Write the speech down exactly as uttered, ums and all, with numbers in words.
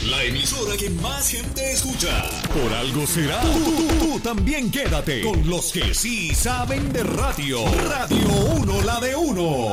La emisora que más gente escucha. Por algo será. Tú, tú, tú también quédate con los que sí saben de radio. Radio uno, la de uno.